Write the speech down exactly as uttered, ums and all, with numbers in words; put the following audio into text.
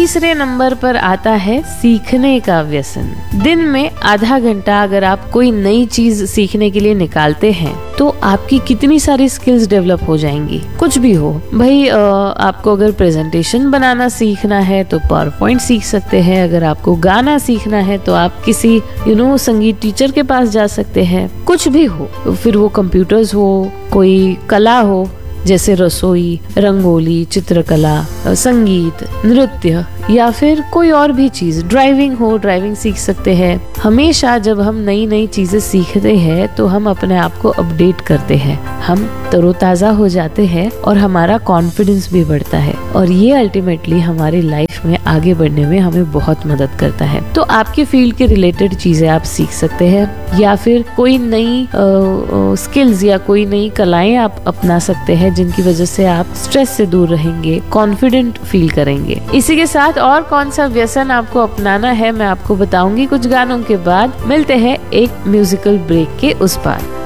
तीसरे नंबर पर आता है सीखने का व्यसन। दिन में आधा घंटा अगर आप कोई नई चीज सीखने के लिए निकालते हैं तो आपकी कितनी सारी स्किल्स डेवलप हो जाएंगी। कुछ भी हो भाई, आपको अगर प्रेजेंटेशन बनाना सीखना है तो पावर पॉइंट सीख सकते हैं, अगर आपको गाना सीखना है तो आप किसी यू नो संगीत टीचर के पास जा सकते हैं। कुछ भी हो, फिर वो कंप्यूटर्स हो, कोई कला हो जैसे रसोई, रंगोली, चित्रकला, संगीत, नृत्य या फिर कोई और भी चीज, ड्राइविंग हो, ड्राइविंग सीख सकते हैं। हमेशा जब हम नई नई चीजें सीखते हैं तो हम अपने आप को अपडेट करते हैं, हम तरोताजा हो जाते हैं और हमारा कॉन्फिडेंस भी बढ़ता है और ये अल्टीमेटली हमारी लाइफ में आगे बढ़ने में हमें बहुत मदद करता है। तो आपके फील्ड के रिलेटेड चीजें आप सीख सकते हैं या फिर कोई नई स्किल्स या कोई नई कलाएं आप अपना सकते हैं जिनकी वजह से आप स्ट्रेस से दूर रहेंगे, कॉन्फिडेंट फील करेंगे। इसी के साथ और कौन सा व्यसन आपको अपनाना है मैं आपको बताऊंगी कुछ गानों के बाद। मिलते हैं एक म्यूजिकल ब्रेक के उस पार।